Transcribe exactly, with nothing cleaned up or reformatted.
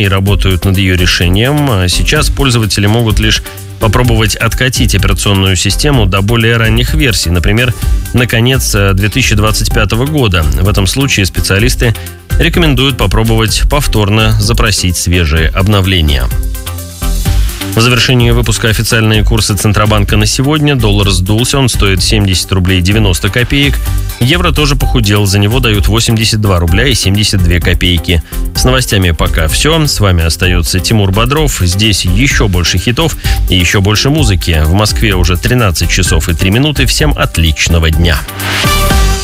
и работают над ее решением. Сейчас пользователи могут лишь попробовать откатить операционную систему до более ранних версий, например, на конец две тысячи двадцать пятого года. В этом случае специалисты рекомендуют попробовать повторно запросить свежие обновления. В завершении выпуска официальные курсы Центробанка на сегодня. Доллар сдулся, он стоит семьдесят рублей девяносто копеек. Евро тоже похудел, за него дают восемьдесят два рубля и семьдесят две копейки. С новостями пока все. С вами остается Тимур Бодров. Здесь еще больше хитов и еще больше музыки. В Москве уже тринадцать часов и три минуты. Всем отличного дня.